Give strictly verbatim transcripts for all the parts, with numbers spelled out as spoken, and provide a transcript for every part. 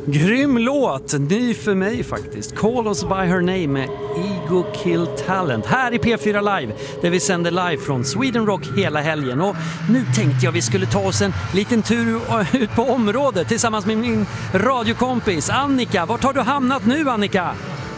Grym låt, ny för mig faktiskt. Call Us By Her Name med Ego Kill Talent. Här i P fyra Live, där vi sänder live från Sweden Rock hela helgen. Och nu tänkte jag vi skulle ta oss en liten tur ut på området tillsammans med min radiokompis Annika. Var har du hamnat nu, Annika?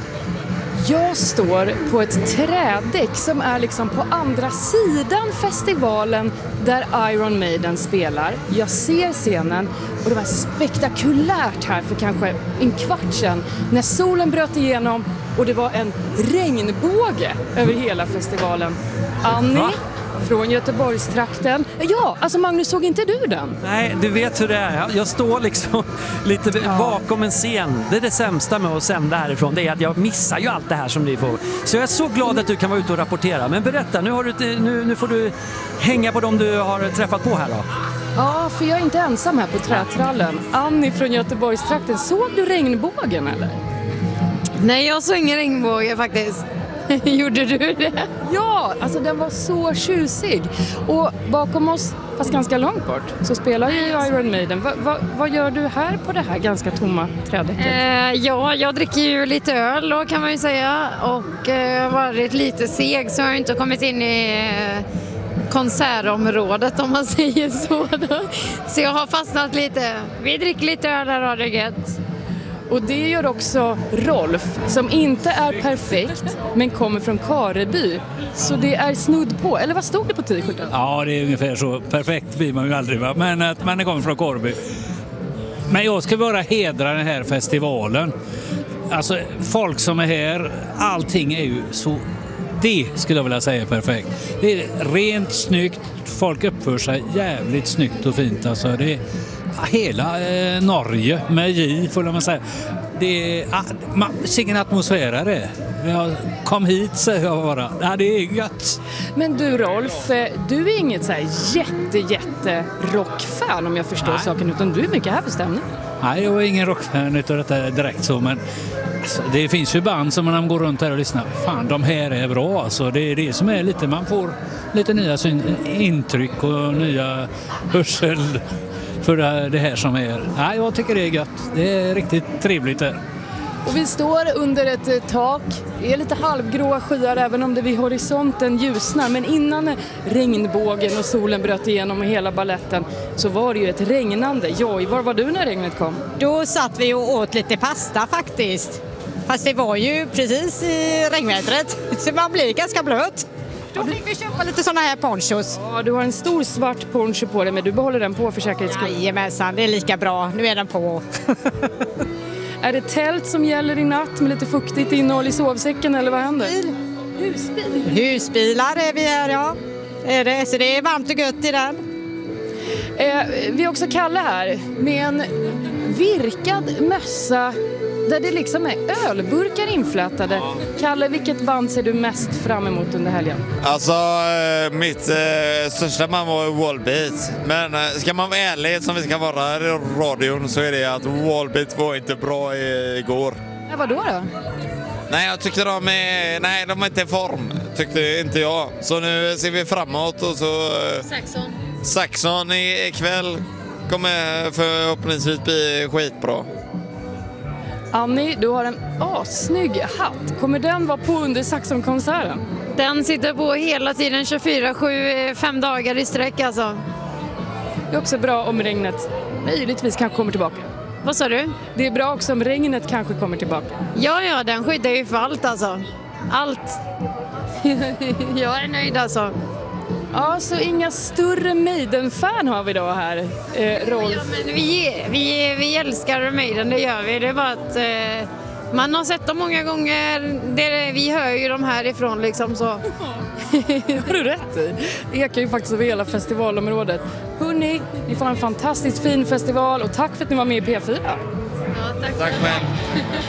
Jag står på ett trädäck som är liksom på andra sidan festivalen där Iron Maiden spelar. Jag ser scenen och det var spektakulärt här för kanske en kvart sedan när solen bröt igenom och det var en regnbåge över hela festivalen. Annie? Va? Från Göteborgstrakten. Ja, alltså Magnus, såg inte du den? Nej, du vet hur det är. Jag står liksom lite ja. bakom en scen. Det är det sämsta med att sända härifrån. Det är att jag missar ju allt det här som ni får. Så jag är så glad att du kan vara ute och rapportera. Men berätta, nu, har du, nu, nu får du hänga på dem du har träffat på här då. Ja, för jag är inte ensam här på trätrallen. Annie från Göteborgstrakten, såg du regnbågen eller? Nej, jag såg ingen regnbåge faktiskt. Gjorde du det? Ja, alltså den var så tjusig. Och bakom oss, fast ganska långt bort, så spelar ju Iron Maiden. Va, va, vad gör du här på det här ganska tomma trädäcket? Eh, ja, jag dricker ju lite öl då, kan man ju säga. Och eh, varit lite seg så jag har inte kommit in i eh, konsertområdet om man säger så. Då. Så jag har fastnat lite. Vi dricker lite öl här och det är gött. Och det gör också Rolf, som inte är perfekt men kommer från Kareby. Så det är snudd på. Eller vad stod det på t-shirten? Ja, det är ungefär så. Perfekt blir man ju aldrig, va? Men att man kommer från Kareby. Men jag ska bara hedra den här festivalen. Alltså, folk som är här, allting är ju så... Det skulle jag vilja säga perfekt. Det är rent snyggt. Folk uppför sig jävligt snyggt och fint. Alltså, det är... Hela eh, Norge med J får man säga. Det är ah, man, vilken atmosfär är det. Jag kom hit säger jag bara. Ja, det är gött. Men du Rolf, du är inget så här jätte jätte rockfan om jag förstår Nej. saken, utan du är mycket här för stämning. Nej, jag är ingen rockfan utav detta direkt så, men alltså, det finns ju band som man går runt här och lyssnar. Fan, de här är bra alltså. Det är det som är lite, man får lite nya syn, intryck och nya hörsel för det här som är. Nej, jag tycker det är gött. Det är riktigt trevligt här. Och vi står under ett tak. Det är lite halvgråa skyar även om det vid horisonten ljusnar. Men innan regnbågen och solen bröt igenom hela balletten så var det ju ett regnande. Joj, var var du när regnet kom? Då satt vi och åt lite pasta faktiskt. Fast det var ju precis i regnvädret. Så man blir ganska blöt. Då fick vi köpa lite såna här ponchos. Ja, du har en stor svart poncho på dig, men du behåller den på för säkerhets skull. Jajamensan, det är lika bra. Nu är den på. Är det tält som gäller i natt med lite fuktigt innehåll i sovsäcken eller vad händer? Husbil. Husbilar är vi här, ja. Är det, så det är varmt och gött i den. Eh, vi har också Kalle här med en virkad mössa där det liksom är ölburkar inflätade. Ja. Kalle, vilket band ser du mest fram emot under helgen? Alltså, mitt eh, största band var Wallbeat. Men eh, ska man vara ärlig som vi ska vara i radion så är det att Wallbeat var inte bra i, igår. Ja, vadå då? Nej, jag tyckte de är... Nej, de är inte i form. Tyckte inte jag. Så nu ser vi framåt och så... Eh, Saxon. Saxon ikväll kommer förhoppningsvis bli skitbra. Annie, du har en assnygg hatt. Kommer den vara på under Saxon-konserten? Den sitter på hela tiden tjugofyra sju, fem dagar i sträck alltså. Det är också bra om regnet möjligtvis kanske kommer tillbaka. Vad sa du? Det är bra också om regnet kanske kommer tillbaka. Ja, ja, den skyddar ju för allt alltså. Allt. Jag är nöjd alltså. Ja, så inga större Maiden-fan har vi då här, eh, Rolf. Ja, men vi, vi, vi älskar Maiden, det gör vi. Det är bara att eh, man har sett dem många gånger. Det, vi hör ju dem härifrån liksom så. Det har du rätt i. Det ekar ju faktiskt över hela festivalområdet. Hörrni, ni får en fantastiskt fin festival och tack för att ni var med i P fyra. Ja, tack. Tack själv.